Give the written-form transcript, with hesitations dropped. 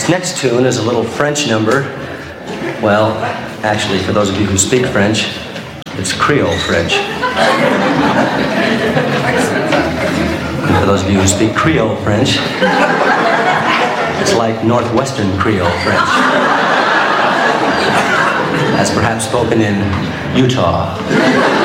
This next tune is a little French number. Well, actually, for those of you who speak French, it's Creole French. And for those of you who speak Creole French, it's like Northwestern Creole French, as perhaps spoken in Utah.